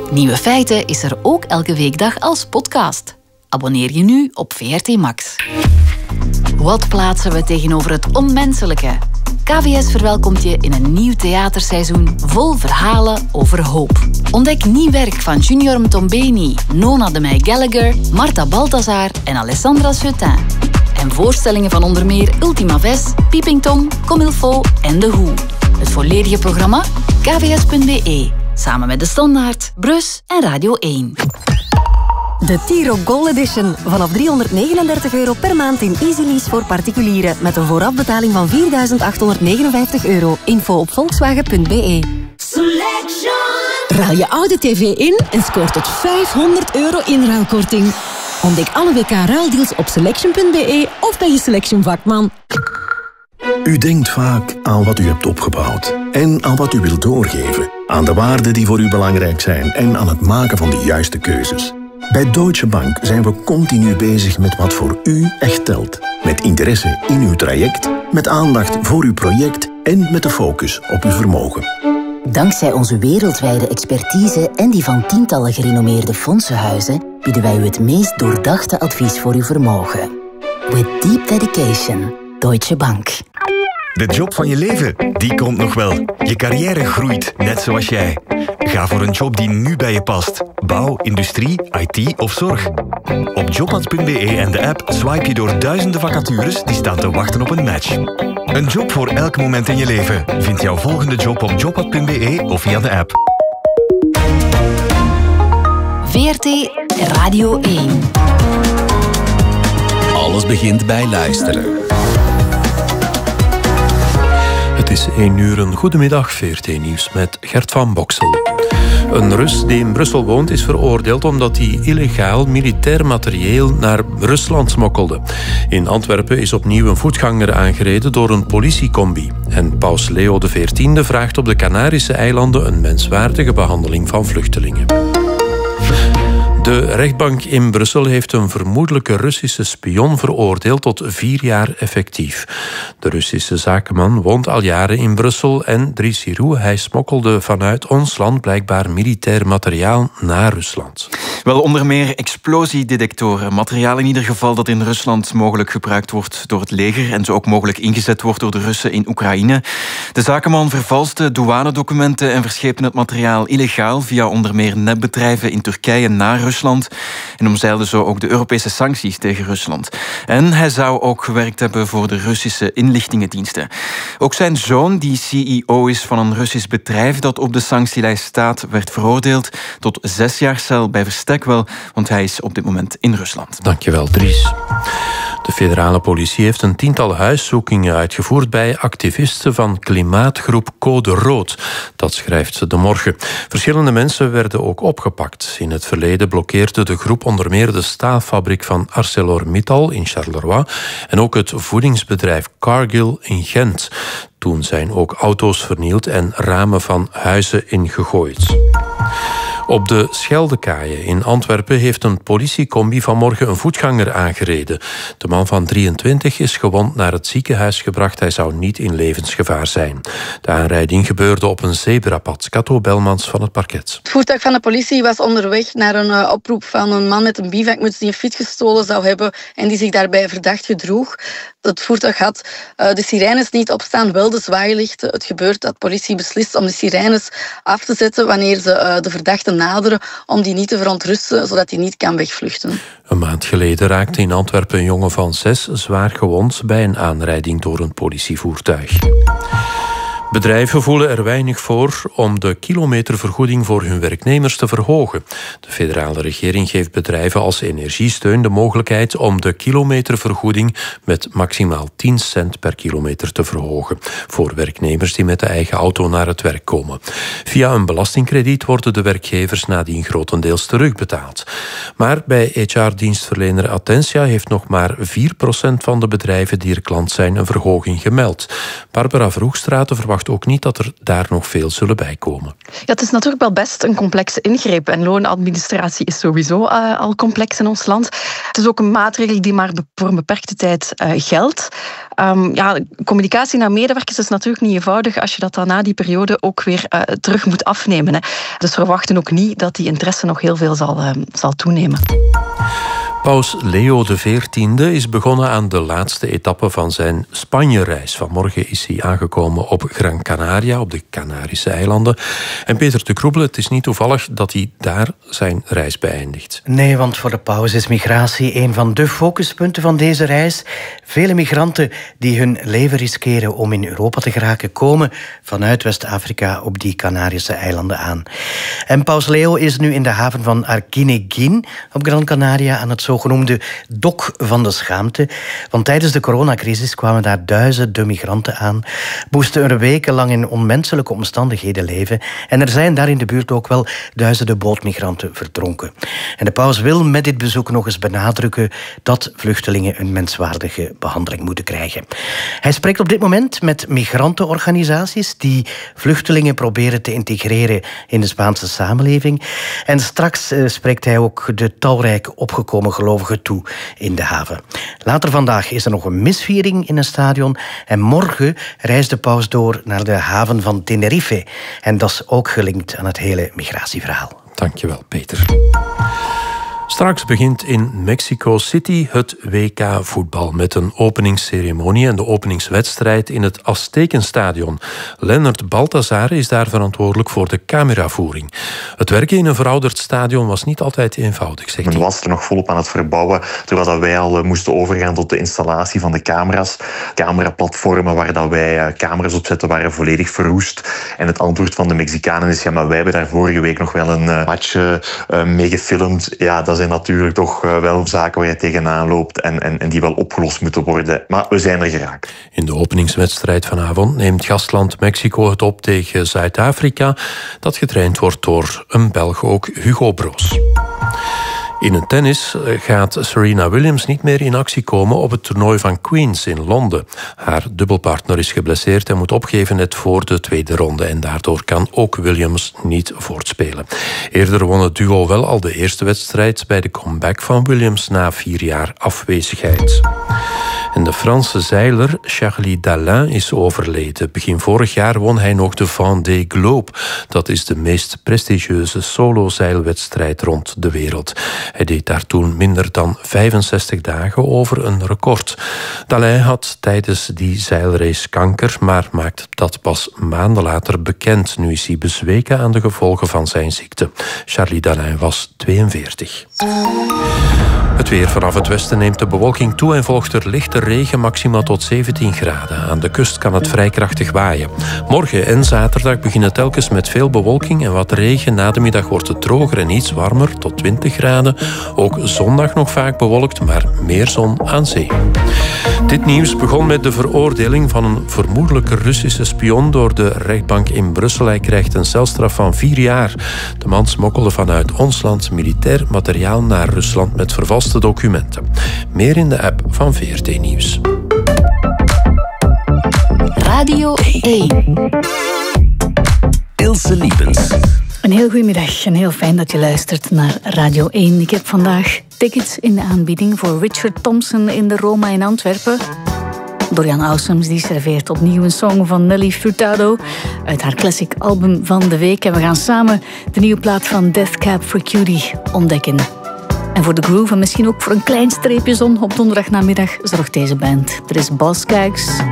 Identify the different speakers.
Speaker 1: Nieuwe Feiten is er ook elke weekdag als podcast. Abonneer je nu op VRT Max. Wat plaatsen we tegenover het onmenselijke? KVS verwelkomt je in een nieuw theaterseizoen vol verhalen over hoop. Ontdek nieuw werk van Junior Mtombeni, Nona de Meij Gallagher, Marta Balthazar en Alessandra Seutin. En voorstellingen van onder meer Ultima Ves, Peeping Tom, Comme il faut en The Who. Het volledige programma? kvs.be. Samen met De Standaard, Brus en Radio 1.
Speaker 2: De T-Roc Gold Edition. Vanaf €339 per maand in Easy Lease voor particulieren. Met een voorafbetaling van €4.859. Info op volkswagen.be.
Speaker 3: Ruil je oude tv in en scoort tot €500 inruilkorting. Ontdek alle WK-ruildeals op selection.be of bij je Selection vakman.
Speaker 4: U denkt vaak aan wat u hebt opgebouwd en aan wat u wilt doorgeven. Aan de waarden die voor u belangrijk zijn en aan het maken van de juiste keuzes. Bij Deutsche Bank zijn we continu bezig met wat voor u echt telt. Met interesse in uw traject, met aandacht voor uw project en met de focus op uw vermogen.
Speaker 5: Dankzij onze wereldwijde expertise en die van tientallen gerenommeerde fondsenhuizen bieden wij u het meest doordachte advies voor uw vermogen. With deep dedication, Deutsche Bank.
Speaker 6: De job van je leven, die komt nog wel. Je carrière groeit, net zoals jij. Ga voor een job die nu bij je past. Bouw, industrie, IT of zorg. Op jobmat.be en de app swipe je door duizenden vacatures die staan te wachten op een match. Een job voor elk moment in je leven. Vind jouw volgende job op jobmat.be of via de app.
Speaker 1: VRT Radio 1.
Speaker 7: Alles begint bij luisteren.
Speaker 8: Het is 1 uur, een goedemiddag, VRT Nieuws met Gert van Boksel. Een Rus die in Brussel woont is veroordeeld omdat hij illegaal militair materieel naar Rusland smokkelde. In Antwerpen is opnieuw een voetganger aangereden door een politiecombi. En paus Leo XIV vraagt op de Canarische eilanden een menswaardige behandeling van vluchtelingen. De rechtbank in Brussel heeft een vermoedelijke Russische spion veroordeeld tot 4 jaar effectief. De Russische zakenman woont al jaren in Brussel en Dries Giroux, hij smokkelde vanuit ons land blijkbaar militair materiaal naar Rusland.
Speaker 9: Wel, onder meer explosiedetectoren. Materiaal in ieder geval dat in Rusland mogelijk gebruikt wordt door het leger en zo ook mogelijk ingezet wordt door de Russen in Oekraïne. De zakenman vervalste douanedocumenten en verscheepte het materiaal illegaal via onder meer nepbedrijven in Turkije naar Rusland en omzeilde zo ook de Europese sancties tegen Rusland. En hij zou ook gewerkt hebben voor de Russische inlichtingendiensten. Ook zijn zoon, die CEO is van een Russisch bedrijf dat op de sanctielijst staat, werd veroordeeld tot 6 jaar cel bij verstek wel, want hij is op dit moment in Rusland.
Speaker 8: Dankjewel, Dries. De federale politie heeft een 10-tal huiszoekingen uitgevoerd bij activisten van klimaatgroep Code Rood. Dat schrijft De Morgen. Verschillende mensen werden ook opgepakt. In het verleden blokkeerde de groep onder meer de staalfabriek van ArcelorMittal in Charleroi en ook het voedingsbedrijf Cargill in Gent. Toen zijn ook auto's vernield en ramen van huizen ingegooid. Op de Scheldekaaien in Antwerpen heeft een politiecombi vanmorgen een voetganger aangereden. De man van 23 is gewond naar het ziekenhuis gebracht. Hij zou niet in levensgevaar zijn. De aanrijding gebeurde op een zebrapad. Kato Belmans van het parket.
Speaker 10: Het voertuig van de politie was onderweg naar een oproep van een man met een bivakmuts die een fiets gestolen zou hebben en die zich daarbij verdacht gedroeg. Het voertuig had de sirenes niet opstaan, wel de zwaailichten. Het gebeurt dat politie beslist om de sirenes af te zetten wanneer ze de verdachte naderen, om die niet te verontrusten, zodat hij niet kan wegvluchten.
Speaker 8: Een maand geleden raakte in Antwerpen een jongen van 6 zwaar gewond bij een aanrijding door een politievoertuig. Bedrijven voelen er weinig voor om de kilometervergoeding voor hun werknemers te verhogen. De federale regering geeft bedrijven als Energiesteun de mogelijkheid om de kilometervergoeding met maximaal 10 cent per kilometer te verhogen. Voor werknemers die met de eigen auto naar het werk komen. Via een belastingkrediet worden de werkgevers nadien grotendeels terugbetaald. Maar bij HR-dienstverlener Attentia heeft nog maar 4% van de bedrijven die er klant zijn een verhoging gemeld. Barbara Vroegstraten verwacht verwacht ook niet dat er daar nog veel zullen bijkomen.
Speaker 11: Ja, het is natuurlijk wel best een complexe ingreep. En loonadministratie is sowieso al complex in ons land. Het is ook een maatregel die maar voor een beperkte tijd geldt. Communicatie naar medewerkers is natuurlijk niet eenvoudig als je dat dan na die periode ook weer terug moet afnemen. Hè. Dus we verwachten ook niet dat die interesse nog heel veel zal toenemen.
Speaker 8: Paus Leo XIV is begonnen aan de laatste etappe van zijn Spanje-reis. Vanmorgen is hij aangekomen op Gran Canaria, op de Canarische eilanden. En Peter de Kroebel, het is niet toevallig dat hij daar zijn reis beëindigt.
Speaker 12: Nee, want voor de paus is migratie een van de focuspunten van deze reis. Vele migranten die hun leven riskeren om in Europa te geraken, komen vanuit West-Afrika op die Canarische eilanden aan. En paus Leo is nu in de haven van Arguineguín op Gran Canaria aan het zogenoemde dok van de schaamte. Want tijdens de coronacrisis kwamen daar duizenden migranten aan, moesten er wekenlang in onmenselijke omstandigheden leven en er zijn daar in de buurt ook wel duizenden bootmigranten verdronken. En de paus wil met dit bezoek nog eens benadrukken dat vluchtelingen een menswaardige behandeling moeten krijgen. Hij spreekt op dit moment met migrantenorganisaties die vluchtelingen proberen te integreren in de Spaanse samenleving. En straks spreekt hij ook de talrijke opgekomen gelovigen toe in de haven. Later vandaag is er nog een misviering in een stadion en morgen reist de paus door naar de haven van Tenerife. En dat is ook gelinkt aan het hele migratieverhaal.
Speaker 8: Dankjewel, Peter. Straks begint in Mexico City het WK voetbal met een openingsceremonie en de openingswedstrijd in het Aztekenstadion. Lennart Balthazar is daar verantwoordelijk voor de cameravoering. Het werken in een verouderd stadion was niet altijd eenvoudig, zegt hij.
Speaker 13: Men was er nog volop aan het verbouwen, terwijl wij al moesten overgaan tot de installatie van de camera's. Cameraplatformen waar dat wij camera's op zetten waren volledig verroest. En het antwoord van de Mexicanen is, ja, maar wij hebben daar vorige week nog wel een match mee gefilmd. Ja, dat zijn natuurlijk toch wel zaken waar je tegenaan loopt en die wel opgelost moeten worden. Maar we zijn er geraakt.
Speaker 8: In de openingswedstrijd vanavond neemt gastland Mexico het op tegen Zuid-Afrika, dat getraind wordt door een Belg, ook Hugo Broos. In het tennis gaat Serena Williams niet meer in actie komen op het toernooi van Queens in Londen. Haar dubbelpartner is geblesseerd en moet opgeven net voor de tweede ronde. En daardoor kan ook Williams niet voortspelen. Eerder won het duo wel al de eerste wedstrijd bij de comeback van Williams na 4 jaar afwezigheid. En de Franse zeiler Charlie Dalin is overleden. Begin vorig jaar won hij nog de Vendée Globe. Dat is de meest prestigieuze solozeilwedstrijd rond de wereld. Hij deed daar toen minder dan 65 dagen over een record. Dalin had tijdens die zeilrace kanker, maar maakte dat pas maanden later bekend. Nu is hij bezweken aan de gevolgen van zijn ziekte. Charlie Dalin was 42. Het weer. Vanaf het westen neemt de bewolking toe en volgt er lichte regen, maxima tot 17 graden. Aan de kust kan het vrij krachtig waaien. Morgen en zaterdag beginnen telkens met veel bewolking en wat regen. Na de middag wordt het droger en iets warmer, tot 20 graden. Ook zondag nog vaak bewolkt, maar meer zon aan zee. Dit nieuws begon met de veroordeling van een vermoedelijke Russische spion door de rechtbank in Brussel. Hij krijgt een celstraf van 4 jaar. De man smokkelde vanuit ons land militair materiaal naar Rusland met vervalste documenten. Meer in de app van VRT Nieuws.
Speaker 1: Radio 1.
Speaker 7: Ilse Liepens.
Speaker 14: Een heel goedemiddag en heel fijn dat je luistert naar Radio 1. Ik heb vandaag tickets in de aanbieding voor Richard Thompson in de Roma in Antwerpen. Dorian Ausums die serveert opnieuw een song van Nelly Furtado uit haar classic album van de week. En we gaan samen de nieuwe plaat van Death Cab for Cutie ontdekken. En voor de groove en misschien ook voor een klein streepje zon op donderdagnamiddag zorgt deze band. Er is Boz Scaggs,